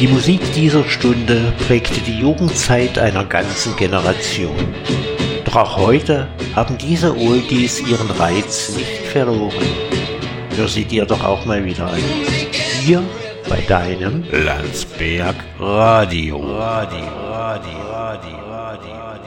Die Musik dieser Stunde prägte die Jugendzeit einer ganzen Generation. Doch auch heute haben diese Oldies ihren Reiz nicht verloren. Hör sie dir doch auch mal wieder an. Hier bei deinem Landsberg Radio.